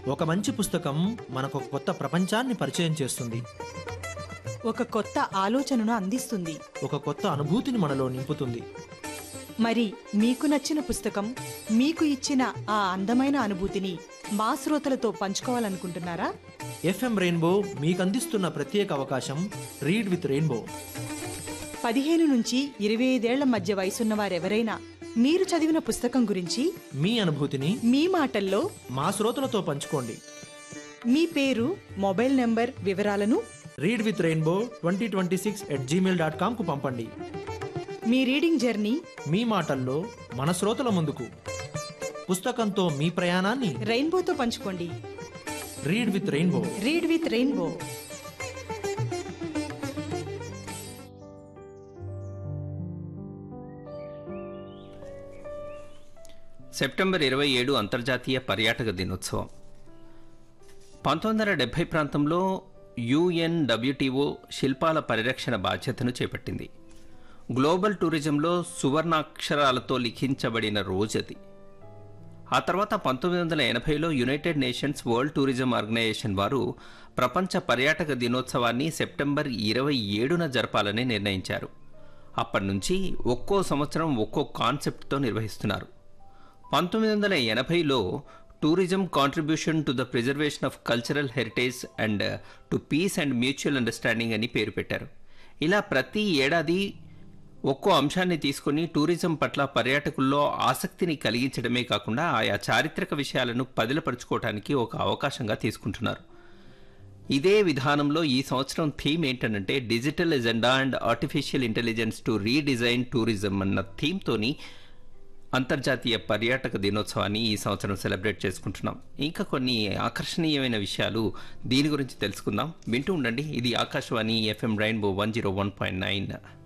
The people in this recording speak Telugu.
ఒక మంచి పుస్తకం మనకు ఒక కొత్త ప్రపంచాన్ని పరిచయం చేస్తుంది. ఒక కొత్త ఆలోచనను అందిస్తుంది. ఒక కొత్త అనుభూతిని మనలో నింపుతుంది. మరి మీకు నచ్చిన పుస్తకం, మీకు ఇచ్చిన ఆ అందమైన అనుభూతిని మా శ్రోతలతో పంచుకోవాలనుకుంటున్నారా? ఎఫ్ఎం రెయిన్బో మీకు అందిస్తున్న ప్రత్యేక అవకాశం రీడ్ విత్ రెయిన్బో. 15 నుంచి 25 ఏళ్ల మధ్య వయసున్న వారెవరైనా మీరు చదివిన పుస్తకం గురించి మీ అనుభూతిని మీ మాటల్లో మా శ్రోతలతో పంచుకోండి. మీ పేరు, మొబైల్ నంబర్ వివరాలను రీడ్ విత్ రెయిన్బో 2026@gmail.com కు పంపండి. మీ రీడింగ్ జర్నీ మీ మాటల్లో మన శ్రోతల ముందుకు. పుస్తకంతో మీ ప్రయాణాన్ని రెయిన్బోతో పంచుకోండి. Read with rainbow. Read with rainbow. September 27 అంతర్జాతీయ పర్యాటక దినోత్సవం. 1970 ప్రాంతంలో UNWTO శిల్పాల పరిరక్షణ బాధ్యతను చేపట్టింది. గ్లోబల్ టూరిజంలో సువర్ణాక్షరాలతో లిఖించబడిన రోజది. ఆ తర్వాత 1980లో United nations world tourism organisation వారు ప్రపంచ పర్యాటక దినోత్సవాన్ని సెప్టెంబర్ 27న జరపాలని నిర్ణయించారు. అప్పటి నుంచి ఒక్కో సంవత్సరం ఒక్కో కాన్సెప్ట్తో నిర్వహిస్తున్నారు. 1980లో tourism contribution to the preservation of cultural heritage and to piece and mutual understanding అని పేరు పెట్టారు. ఇలా ప్రతి ఏడాది ఒక్కో అంశాన్ని తీసుకుని టూరిజం పట్ల పర్యాటకుల్లో ఆసక్తిని కలిగించడమే కాకుండా ఆయా చారిత్రక విషయాలను పదిలపరుచుకోవడానికి ఒక అవకాశంగా తీసుకుంటున్నారు. ఇదే విధానంలో ఈ సంవత్సరం థీమ్ ఏంటంటే digital agenda and artificial intelligence to redesign tourism అన్న థీమ్తోని అంతర్జాతీయ పర్యాటక దినోత్సవాన్ని ఈ సంవత్సరం సెలబ్రేట్ చేసుకుంటున్నాం. ఇంకా కొన్ని ఆకర్షణీయమైన విషయాలు దీని గురించి తెలుసుకుందాం. వింటూ ఉండండి. ఇది ఆకాశవాణి FM రెయిన్బో 101.9.